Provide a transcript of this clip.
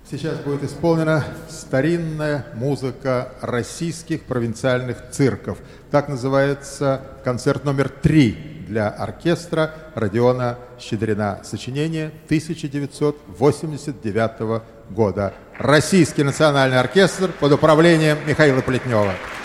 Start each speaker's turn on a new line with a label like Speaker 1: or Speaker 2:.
Speaker 1: Сейчас будет исполнена старинная музыка российских провинциальных цирков. Так называется концерт номер 3 для оркестра Родиона Щедрина. Сочинение 1989 года. Российский национальный оркестр под управлением Михаила Плетнева.